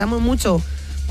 mucho,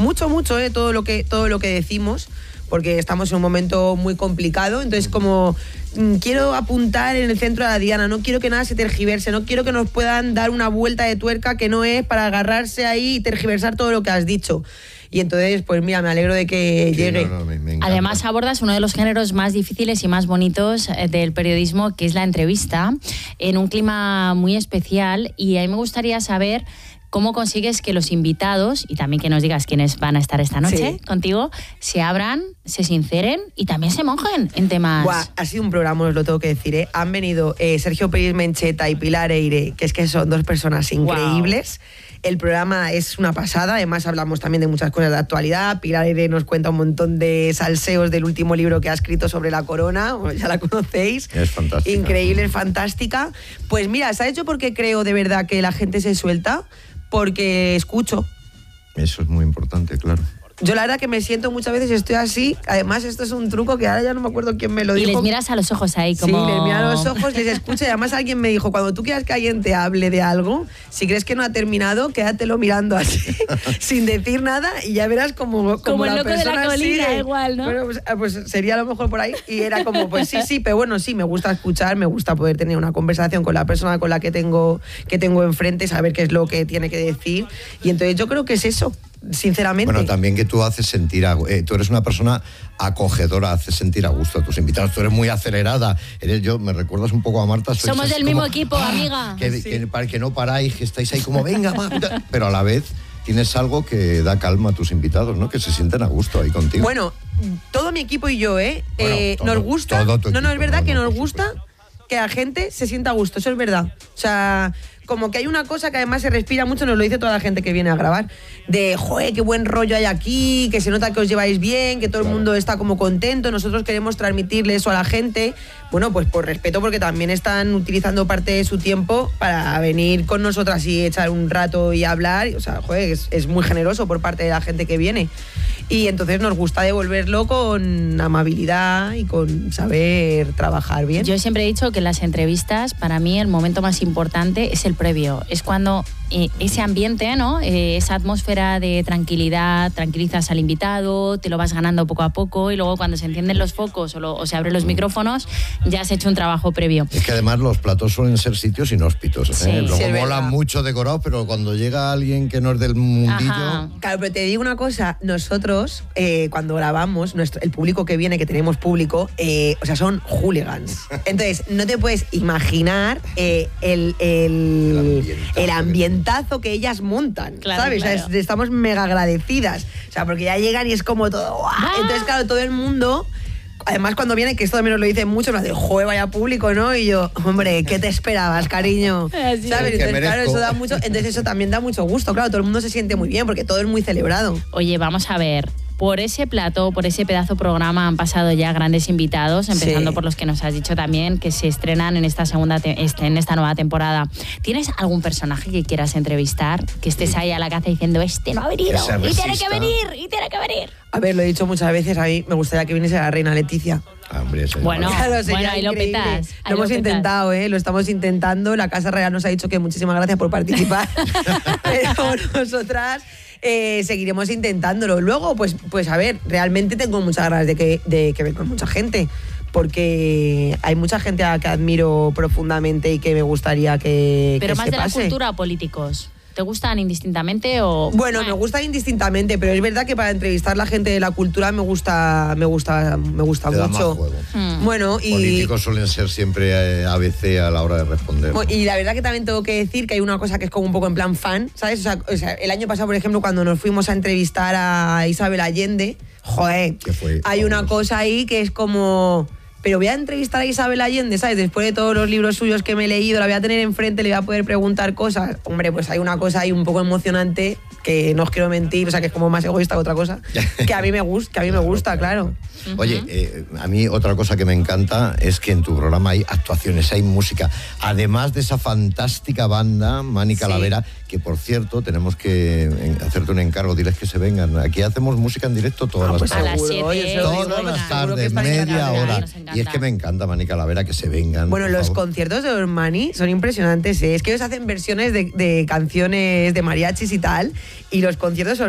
todo lo que decimos, porque estamos en un momento muy complicado. Entonces, como quiero apuntar en el centro de la diana, no quiero que nada se tergiverse, no quiero que nos puedan dar una vuelta de tuerca que no es para agarrarse ahí y tergiversar todo lo que has dicho. Y entonces, pues mira, me alegro de que llegue. Me Además, abordas uno de los géneros más difíciles y más bonitos del periodismo, que es la entrevista, en un clima muy especial. Y a mí me gustaría saber cómo consigues que los invitados, y también que nos digas quiénes van a estar esta noche contigo, se abran, se sinceren y también se mojen en temas. Buah, ha sido un programa, os lo tengo que decir, ¿eh? Han venido Sergio Pérez Mencheta y Pilar Eire, que es que son dos personas increíbles. Wow. El programa es una pasada, además hablamos también de muchas cosas de actualidad. Pilar Eire nos cuenta un montón de salseos del último libro que ha escrito sobre la corona, ya la conocéis. Es fantástica. Increíble, es fantástica. Pues mira, ¿sabes yo por qué creo de verdad que la gente se suelta? Porque escucho. Eso es muy importante, claro. Yo la verdad que me siento muchas veces, estoy así. Además, esto es un truco que ahora ya no me acuerdo quién me lo dijo. Y les miras a los ojos ahí como... Sí, les miro a los ojos, les escucho. Y además alguien me dijo, cuando tú quieras que alguien te hable de algo, si crees que no ha terminado, quédatelo mirando así, sin decir nada, y ya verás como el la loco de la colina, sigue. igual, ¿no? Bueno, pues sería a lo mejor por ahí. Y era como, pues sí, pero bueno, sí, me gusta escuchar, me gusta poder tener una conversación con la persona con la que tengo enfrente, saber qué es lo que tiene que decir. Y entonces yo creo que es eso. Sinceramente. Bueno, también que tú haces sentir, tú eres una persona acogedora, haces sentir a gusto a tus invitados, tú eres muy acelerada, me recuerdas un poco a Marta. Somos del mismo equipo, amiga. Que no paráis, que estáis ahí como, venga, pero a la vez tienes algo que da calma a tus invitados, ¿no? Que se sienten a gusto ahí contigo. Bueno, todo mi equipo y yo, nos gusta, es verdad que nos gusta que la gente se sienta a gusto, eso es verdad. O sea, como que hay una cosa que además se respira mucho, nos lo dice toda la gente que viene a grabar, de, joder, qué buen rollo hay aquí, que se nota que os lleváis bien, que todo el mundo está como contento, nosotros queremos transmitirle eso a la gente, bueno, pues por respeto, porque también están utilizando parte de su tiempo para venir con nosotras y echar un rato y hablar, o sea, joder, es muy generoso por parte de la gente que viene. Y entonces nos gusta devolverlo con amabilidad y con saber trabajar bien. Yo siempre he dicho que en las entrevistas, para mí, el momento más importante es el previo. Es cuando ese ambiente, ¿no? Esa atmósfera de tranquilidad, tranquilizas al invitado, te lo vas ganando poco a poco y luego cuando se encienden los focos o se abren los micrófonos, ya has hecho un trabajo previo. Es que además los platos suelen ser sitios inhóspitos, ¿eh? Sí, luego sí, mola mucho decorado, pero cuando llega alguien que no es del mundillo... Ajá. Claro, pero te digo una cosa, nosotros cuando grabamos, el público que viene, que tenemos público, o sea, son hooligans. Entonces, no te puedes imaginar el ambientazo que ellas montan, claro, ¿sabes? Claro. O sea, estamos mega agradecidas. O sea, porque ya llegan y es como todo... ¡Guau! Entonces, claro, todo el mundo... Además, cuando viene, que esto también nos lo dicen mucho, me hace, joder, vaya público, ¿no? Y yo, hombre, ¿qué te esperabas, cariño? Sí, ¿sabes? Entonces, claro, eso da mucho... Entonces, eso también da mucho gusto. Claro, todo el mundo se siente muy bien, porque todo es muy celebrado. Oye, vamos a ver... Por ese plato, por ese pedazo programa han pasado ya grandes invitados, empezando por los que nos has dicho también que se estrenan en esta nueva temporada. ¿Tienes algún personaje que quieras entrevistar, que estés ahí a la caza diciendo, no ha venido, y tiene que venir? A ver, lo he dicho muchas veces, a mí me gustaría que viniese la reina Leticia. Hombre, bueno, ahí lo petas. Lo hemos intentado, lo estamos intentando. La Casa Real nos ha dicho que muchísimas gracias por participar. Pero nosotras... seguiremos intentándolo. Luego, pues a ver, realmente tengo muchas ganas de que ver con mucha gente, porque hay mucha gente a la que admiro profundamente y que me gustaría que Pero que más se de pase. la cultura o políticos. ¿Te gustan indistintamente o...? Bueno, me gustan indistintamente, pero es verdad que para entrevistar a la gente de la cultura me gusta mucho. Bueno, y políticos suelen ser siempre ABC a la hora de responder. Y la verdad que también tengo que decir que hay una cosa que es como un poco en plan fan, ¿sabes? O sea, el año pasado, por ejemplo, cuando nos fuimos a entrevistar a Isabel Allende, joder, hay una cosa ahí que es como... Pero voy a entrevistar a Isabel Allende, ¿sabes? Después de todos los libros suyos que me he leído, la voy a tener enfrente, le voy a poder preguntar cosas. Hombre, pues hay una cosa ahí un poco emocionante que no os quiero mentir, o sea, que es como más egoísta que otra cosa, que a mí me gusta, claro. Oye, a mí otra cosa que me encanta es que en tu programa hay actuaciones, hay música, además de esa fantástica banda, Mani Calavera, que por cierto tenemos que hacerte un encargo, diles que se vengan. Aquí hacemos música en directo todas las tardes. A las 7. Todas las tardes, media hora. Y es que me encanta, Mani Calavera, que se vengan. Bueno, los conciertos de los Mani son impresionantes, ¿eh? Es que ellos hacen versiones de canciones de mariachis y tal, y los conciertos son